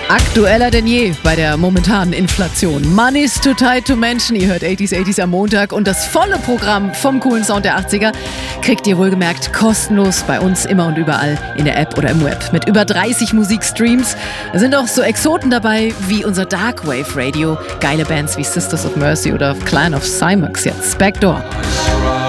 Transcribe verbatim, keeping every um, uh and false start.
Aktueller denn je bei der momentanen Inflation. Money's too tight to mention. Ihr hört achtziger achtziger am Montag und das volle Programm vom coolen Sound der achtziger kriegt ihr wohlgemerkt kostenlos bei uns immer und überall in der App oder im Web. Mit über dreißig Musikstreams. Da sind auch so Exoten dabei wie unser Darkwave Radio. Geile Bands wie Sisters of Mercy oder Clan of Cymox jetzt. Backdoor.